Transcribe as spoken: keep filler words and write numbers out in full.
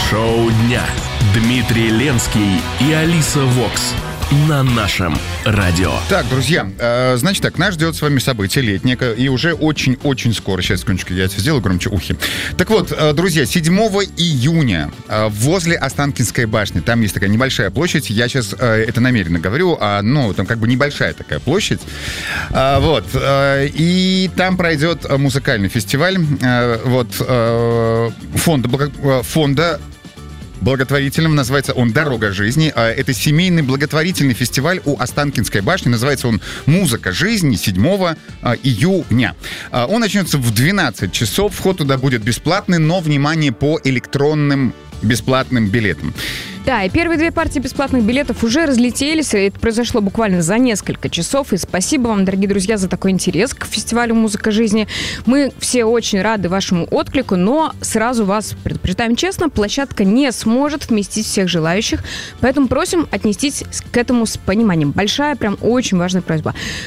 Шоу дня. Дмитрий Ленский и Алиса Вокс на нашем радио. Так, друзья, э, значит так, нас ждет с вами событие летнее, и уже очень-очень скоро. Сейчас, секундочку, я это сделаю громче ухи. Так вот, э, друзья, седьмого июня э, возле Останкинской башни, там есть такая небольшая площадь, я сейчас э, это намеренно говорю, а, ну, там как бы небольшая такая площадь, э, вот, э, и там пройдет музыкальный фестиваль, э, вот, э, фонда, благо, фонда благотворительным, называется он «Дорога жизни». Это семейный благотворительный фестиваль у Останкинской башни. Называется он «Музыка жизни» седьмого июня. Он начнется в двенадцать часов. Вход туда будет бесплатный, но, внимание, по электронным бесплатным билетам. Да, и первые две партии бесплатных билетов уже разлетелись, и это произошло буквально за несколько часов. И спасибо вам, дорогие друзья, за такой интерес к фестивалю «Музыка жизни». Мы все очень рады вашему отклику, но сразу вас предупреждаем честно, площадка не сможет вместить всех желающих, поэтому просим отнестись к этому с пониманием. Большая, прям очень важная просьба.